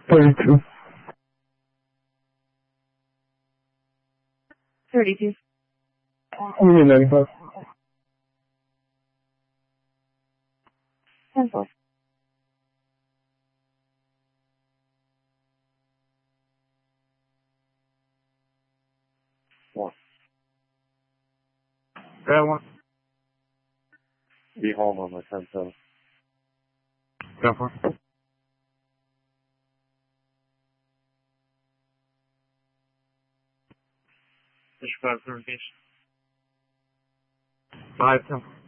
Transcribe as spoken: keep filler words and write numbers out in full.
thirty-two. thirty-two. What do you mean ninety-five? ten four. One. That one. Be home on my ten seven. That one. Five verification. Five ten.